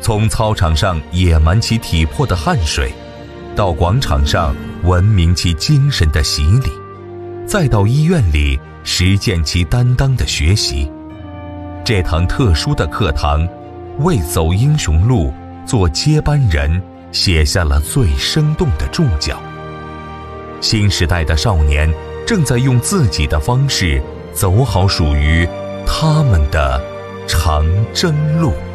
从操场上野蛮其体魄的汗水，到广场上文明其精神的洗礼，再到医院里实践其担当的学习。这堂特殊的课堂，为走英雄路、做接班人写下了最生动的注脚。新时代的少年正在用自己的方式走好属于他们的长征路。